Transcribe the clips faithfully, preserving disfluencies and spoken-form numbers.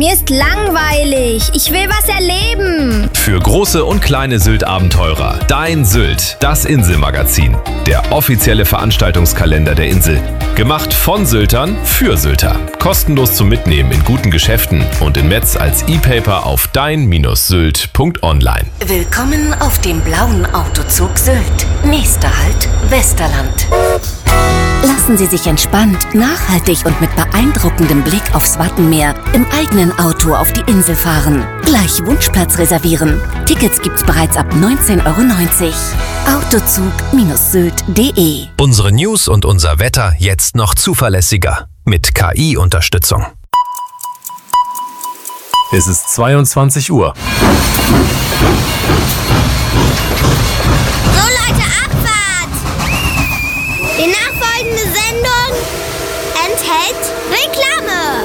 Mir ist langweilig. Ich will was erleben. Für große und kleine Sylt-Abenteurer. Dein Sylt, das Inselmagazin. Der offizielle Veranstaltungskalender der Insel. Gemacht von Syltern für Sylter. Kostenlos zum Mitnehmen in guten Geschäften und in Metz als E-Paper auf dein Sylt punkt online. Willkommen auf dem blauen Autozug Sylt. Nächster Halt, Westerland. Lassen Sie sich entspannt, nachhaltig und mit beeindruckendem Blick aufs Wattenmeer im eigenen Auto auf die Insel fahren. Gleich Wunschplatz reservieren. Tickets gibt's bereits ab neunzehn Euro neunzig. Autozug Sylt punkt de. Unsere News und unser Wetter jetzt noch zuverlässiger. Mit K I-Unterstützung. Es ist zweiundzwanzig Uhr. So Leute, Abfahrt! Die nachfolgende Sendung enthält Reklame.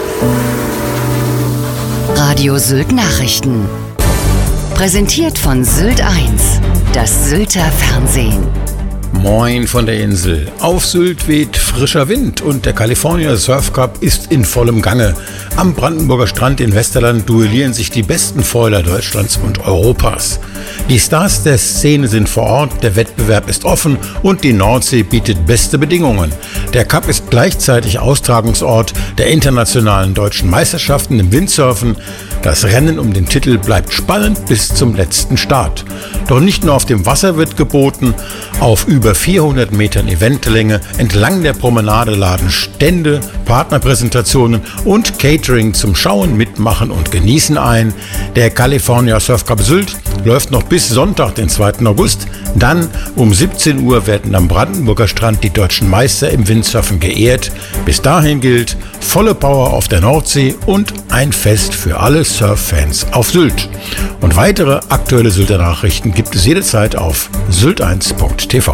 Radio Sylt Nachrichten. Präsentiert von Sylt eins, das Sylter Fernsehen. Moin von der Insel. Auf Sylt weht frischer Wind und der California Surf Cup ist in vollem Gange. Am Brandenburger Strand in Westerland duellieren sich die besten Foiler Deutschlands und Europas. Die Stars der Szene sind vor Ort, der Wettbewerb ist offen und die Nordsee bietet beste Bedingungen. Der Cup ist gleichzeitig Austragungsort der internationalen deutschen Meisterschaften im Windsurfen. Das Rennen um den Titel bleibt spannend bis zum letzten Start. Doch nicht nur auf dem Wasser wird geboten, auf über vierhundert Metern Eventlänge entlang der Promenade laden Stände, Partnerpräsentationen und Catering zum Schauen, Mitmachen und Genießen ein. Der California Surf Cup Sylt läuft noch bis Sonntag, den zweiten August. Dann um siebzehn Uhr werden am Brandenburger Strand die deutschen Meister im Windsurfen geehrt. Bis dahin gilt volle Power auf der Nordsee und ein Fest für alle Surf-Fans auf Sylt. Und weitere aktuelle Sylter Nachrichten gibt es jederzeit auf sylt eins punkt t v.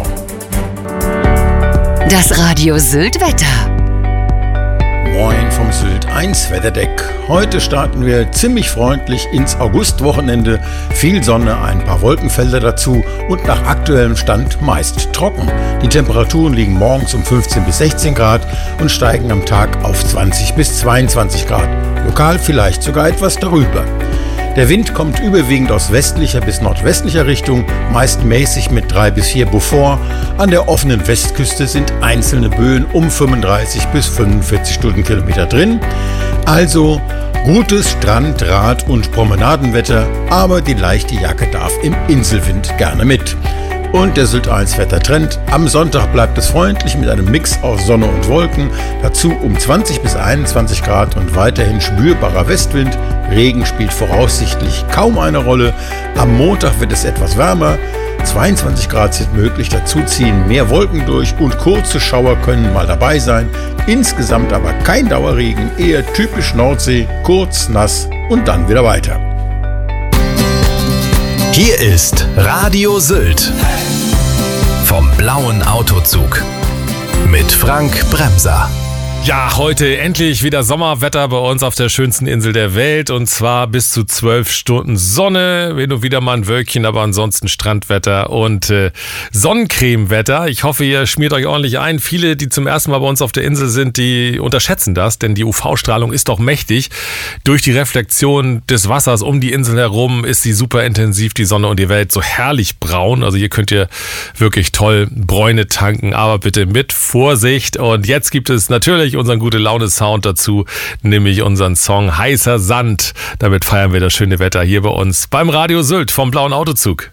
Das Radio Sylt Wetter. Moin vom Sylt eins Wetterdeck. Heute starten wir ziemlich freundlich ins Augustwochenende. Viel Sonne, ein paar Wolkenfelder dazu und nach aktuellem Stand meist trocken. Die Temperaturen liegen morgens um fünfzehn bis sechzehn Grad und steigen am Tag auf zwanzig bis zweiundzwanzig Grad. Lokal vielleicht sogar etwas darüber. Der Wind kommt überwiegend aus westlicher bis nordwestlicher Richtung, meist mäßig mit drei bis vier Beaufort. An der offenen Westküste sind einzelne Böen um fünfunddreißig bis fünfundvierzig Stundenkilometer drin. Also gutes Strand-, Rad- und Promenadenwetter, aber die leichte Jacke darf im Inselwind gerne mit. Und der Sylt eins Wettertrend. Am Sonntag bleibt es freundlich mit einem Mix aus Sonne und Wolken. Dazu um zwanzig bis einundzwanzig Grad und weiterhin spürbarer Westwind. Regen spielt voraussichtlich kaum eine Rolle. Am Montag wird es etwas wärmer. zweiundzwanzig Grad sind möglich, dazu ziehen mehr Wolken durch und kurze Schauer können mal dabei sein. Insgesamt aber kein Dauerregen, eher typisch Nordsee, kurz, nass und dann wieder weiter. Hier ist Radio Sylt vom blauen Autozug mit Frank Bremser. Ja, heute endlich wieder Sommerwetter bei uns auf der schönsten Insel der Welt und zwar bis zu zwölf Stunden Sonne, wenn du wieder mal ein Wölkchen, aber ansonsten Strandwetter und äh, Sonnencremewetter. Ich hoffe, ihr schmiert euch ordentlich ein. Viele, die zum ersten Mal bei uns auf der Insel sind, die unterschätzen das, denn die U V-Strahlung ist doch mächtig. Durch die Reflexion des Wassers um die Insel herum ist sie super intensiv, die Sonne, und die Welt so herrlich braun. Also hier könnt ihr wirklich toll Bräune tanken, aber bitte mit Vorsicht. Und jetzt gibt es natürlich unseren Gute-Laune-Sound dazu, nämlich unseren Song Heißer Sand. Damit feiern wir das schöne Wetter hier bei uns beim Radio Sylt vom blauen Autozug.